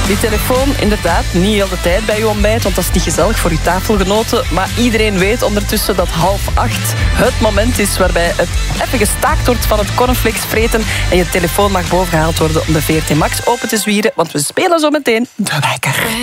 die telefoon inderdaad niet heel de tijd bij uw ontbijt, want dat is niet gezellig voor uw tafelgenoten. Maar iedereen weet ondertussen dat 7:30 het moment is waarbij het even gestaakt wordt van het cornflakes vreten en je telefoon mag bovengehaald worden om de VRT Max open te zwieren, want we spelen zo meteen de wekker.